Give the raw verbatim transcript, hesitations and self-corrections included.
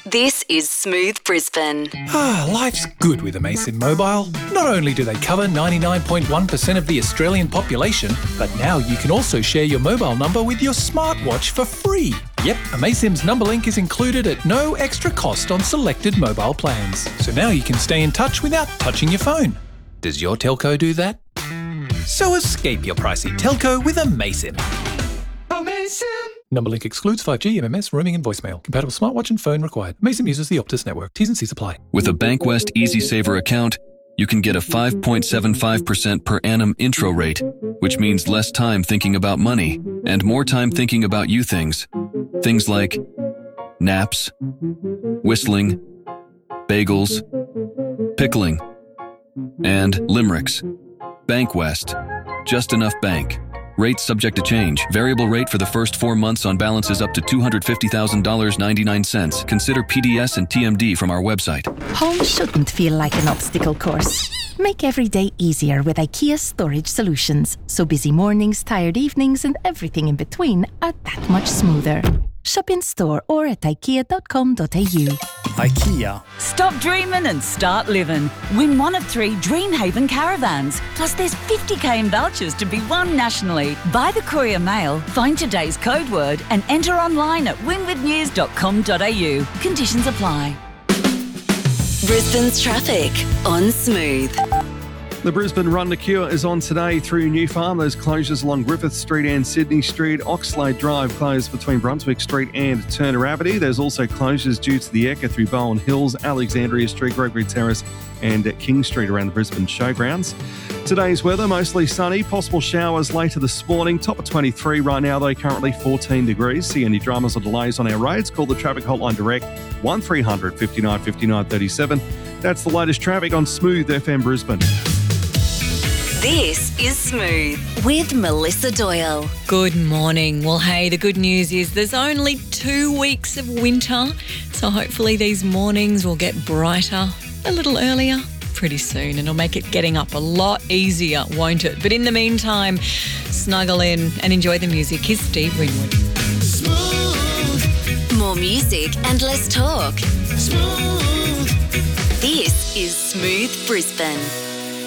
This is Smooth Brisbane. Ah, life's good with Amaysim Mobile. Not only do they cover ninety-nine point one percent of the Australian population, but now you can also share your mobile number with your smartwatch for free. Yep, Amaysim's number link is included at no extra cost on selected mobile plans. So now you can stay in touch without touching your phone. Does your telco do that? So escape your pricey telco with Amaysim. Amaysim! Number link excludes five G, M M S, roaming and voicemail. Compatible smartwatch and phone required. Amaysim uses the Optus network. T's and C's apply. With a Bankwest EasySaver account, you can get a five point seven five percent per annum intro rate, which means less time thinking about money and more time thinking about you things. Things like naps, whistling, bagels, pickling, and limericks. Bankwest. Just enough bank. Rates subject to change. Variable rate for the first four months on balances up to two hundred fifty thousand dollars and ninety-nine cents. Consider P D S and T M D from our website. Home shouldn't feel like an obstacle course. Make every day easier with IKEA Storage Solutions, so busy mornings, tired evenings, and everything in between are that much smoother. Shop in store or at ikea dot com dot a u. IKEA. Stop dreaming and start living. Win one of three Dreamhaven caravans. Plus there's fifty k in vouchers to be won nationally. Buy the Courier Mail, find today's code word and enter online at winwith news dot com dot a u. Conditions apply. Brisbane's traffic on Smooth. The Brisbane Run to Cure is on today through New Farm. Those closures along Griffith Street and Sydney Street. Oxlade Drive closed between Brunswick Street and Turner Avenue. There's also closures due to the Ekka through Bowen Hills, Alexandria Street, Gregory Terrace and King Street around the Brisbane Showgrounds. Today's weather, mostly sunny. Possible showers later this morning. Top of twenty-three right now, though, currently fourteen degrees. See any dramas or delays on our roads? Call the Traffic Hotline direct, one three hundred fifty-nine fifty-nine thirty-seven. That's the latest traffic on Smooth F M Brisbane. This is Smooth with Melissa Doyle. Good morning. Well, hey, the good news is there's only two weeks of winter, so hopefully these mornings will get brighter a little earlier pretty soon, and it'll make it getting up a lot easier, won't it? But in the meantime, snuggle in and enjoy the music. Here's Steve Winwood. Smooth. More music and less talk. Smooth. This is Smooth Brisbane.